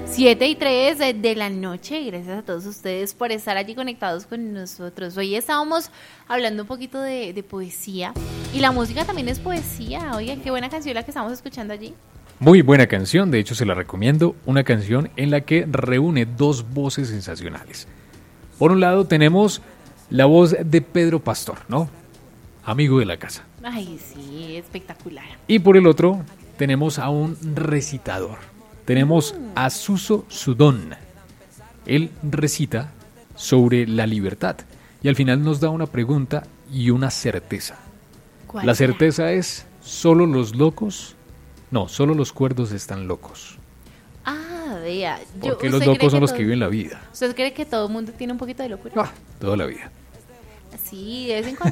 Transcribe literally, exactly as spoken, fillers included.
siete y tres de la noche. Gracias a todos ustedes por estar allí conectados con nosotros. Hoy estábamos hablando un poquito de, de poesía. Y la música también es poesía. Oigan, qué buena canción la que estamos escuchando allí. Muy buena canción, de hecho se la recomiendo. Una canción en la que reúne dos voces sensacionales. Por un lado tenemos la voz de Pedro Pastor, ¿no? Amigo de la casa. Ay, sí, espectacular. Y por el otro tenemos a un recitador. Tenemos a Suso Sudón. Él recita sobre la libertad y al final nos da una pregunta y una certeza. ¿Cuál La será? certeza es, solo los locos, no, solo los cuerdos están locos. Ah, vea. yo- Porque los ¿usted cree locos son los todo- que viven la vida. ¿Usted cree que todo el mundo tiene un poquito de locura? Ah, toda la vida. Sí, de vez en cuando.